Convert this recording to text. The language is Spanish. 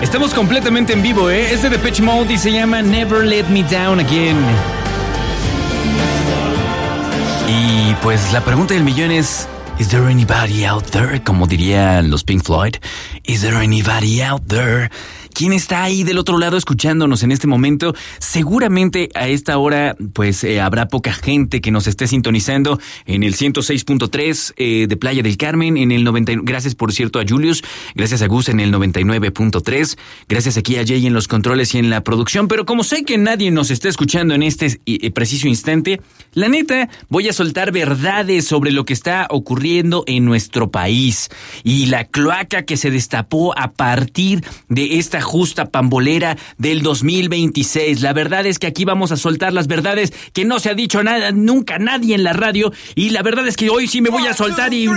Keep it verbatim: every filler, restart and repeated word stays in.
Estamos completamente en vivo, ¿eh? Es de Depeche Mode y se llama Never Let Me Down Again. Y pues la pregunta del millón es: ¿Is there anybody out there? Como dirían los Pink Floyd. ¿Is there anybody out there? ¿Quién está ahí del otro lado escuchándonos en este momento? Seguramente a esta hora pues eh, habrá poca gente que nos esté sintonizando en el ciento seis punto tres eh, de Playa del Carmen, en el noventa. Gracias por cierto a Julius, gracias a Gus en el noventa y nueve punto tres, gracias aquí a Jay en los controles y en la producción. Pero como sé que nadie nos está escuchando en este eh, preciso instante, la neta voy a soltar verdades sobre lo que está ocurriendo en nuestro país y la cloaca que se destapó a partir de esta justa pambolera del dos mil veintiséis. La verdad es que aquí vamos a soltar las verdades que no se ha dicho nada, nunca nadie en la radio, y la verdad es que hoy sí me voy a soltar y